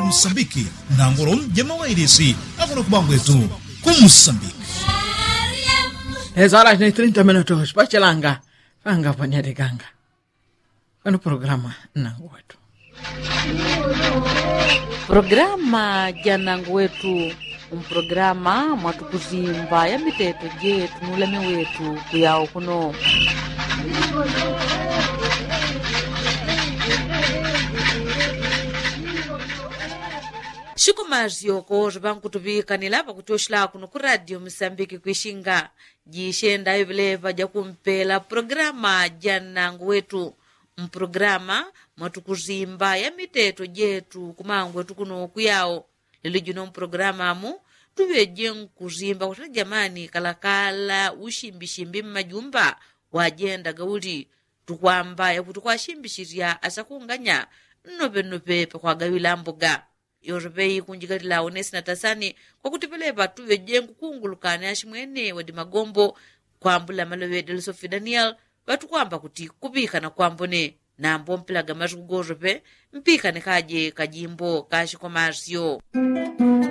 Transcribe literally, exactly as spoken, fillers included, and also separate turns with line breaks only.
Msambiki na ngoro mjema wa irisi akuno kubangu yetu kumsambiki.
Eza horas ni trinta minutos pachelanga fanga panyade ganga kano programa nangu wetu
programa janangu wetu um programa mwatu kuzimba ya miteto jetu nuleme wetu kuyao kuno Shiko mazio kozo banku tubika nilapa kutoshla kuno ku radio Msambiki kuishinga jishenda hivileva jakumpela programa janangu wetu mprograma mwatukuzimba ya miteto jetu kumangu wetu kuno kuyao lili juno mprograma amu tuweje nkuzimba kwa jamani kalakala ushimbishimbi majumba wajenda gauli tukwamba ya kutukwa shimbishiria asakunganya nope nope kwa gawila mboga yorobei kunjigatila onesi na tasani kwa kutipelepa tuweje nkukungulukane ashimwene wadi magombo kwa mbula malowe del Sophie Daniel watu kwamba kuti kupika na kwambone na mbompila gamatu kugorope mpika ni kaje kajimbo kashi komarsio.